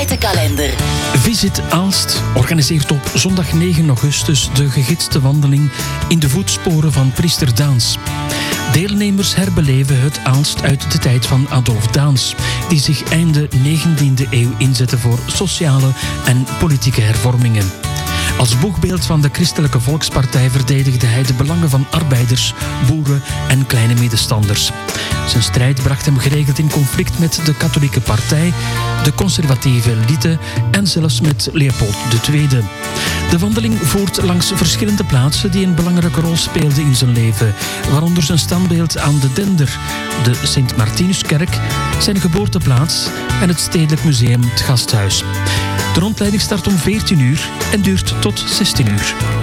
Feitenkalender. Visit Aalst organiseert op zondag 9 augustus de gegidste wandeling in de voetsporen van priester Daens. Deelnemers herbeleven het Aalst uit de tijd van Adolf Daens, die zich einde 19e eeuw inzette voor sociale en politieke hervormingen. Als boegbeeld van de Christelijke Volkspartij verdedigde hij de belangen van arbeiders, boeren en kleine middenstanders. Zijn strijd bracht hem geregeld in conflict met de katholieke partij, de conservatieve elite en zelfs met Leopold II. De wandeling voert langs verschillende plaatsen die een belangrijke rol speelden in zijn leven, waaronder zijn standbeeld aan de Dender, de Sint-Martinuskerk, zijn geboorteplaats en het Stedelijk Museum Het Gasthuis. De rondleiding start om 14 uur en duurt tot 16 uur.